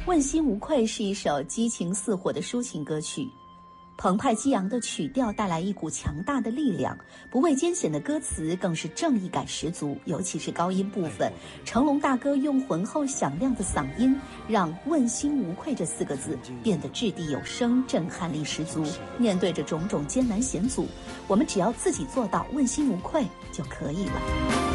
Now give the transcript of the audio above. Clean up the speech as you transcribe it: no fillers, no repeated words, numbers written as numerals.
问心无愧是一首激情似火的抒情歌曲，澎湃激昂的曲调带来一股强大的力量，不畏艰险的歌词更是正义感十足，尤其是高音部分，成龙大哥用浑厚响亮的嗓音，让问心无愧这4个字变得掷地有声，震撼力十足。面对着种种艰难险阻，我们只要自己做到问心无愧就可以了。